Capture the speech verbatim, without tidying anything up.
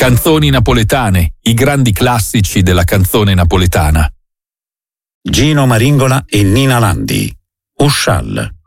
Canzoni napoletane, i grandi classici della canzone napoletana. Gino Maringola e Nina Landi. Uscial.